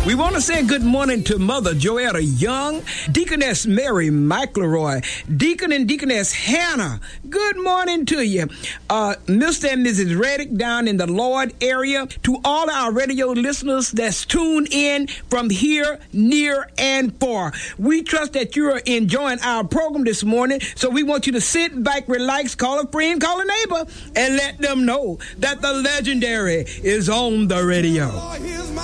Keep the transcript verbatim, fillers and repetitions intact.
We want to say good morning to Mother Joetta Young, Deaconess Mary McElroy, Deacon and Deaconess Hannah. Good morning to you. Uh, Mister and Missus Reddick down in the Lord area. To all our radio listeners that's tuned in from here, near, and far. We trust that you are enjoying our program this morning, so we want you to sit back, relax, call a friend, call a neighbor, and let them know that the legendary is on the radio.